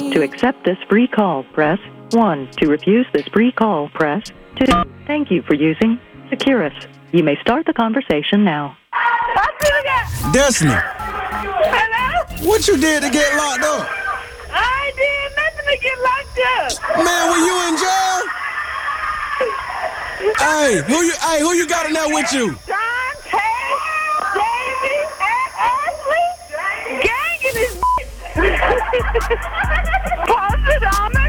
To accept this free call, press 1. To refuse this free call, press 2. Thank you for using Securus. You may start the conversation now. Destiny, Hello? what you did to get locked up? I ain't did nothing to get locked up. Man, were you in jail? Who you got in there with you? John, Tay, Davey, and Ashley. Gang in this bitch. Post it on